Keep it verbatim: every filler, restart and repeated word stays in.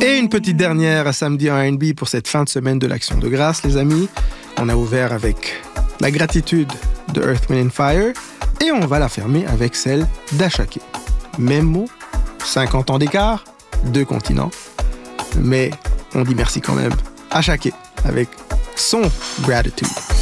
Et une petite dernière à Samedi R and B pour cette fin de semaine de l'Action de grâce, les amis. On a ouvert avec la gratitude de Earth, Wind and Fire et on va la fermer avec celle d'Ashake. Même mot, cinquante ans d'écart, deux continents, mais on dit merci quand même. Ashake avec son Gratitude.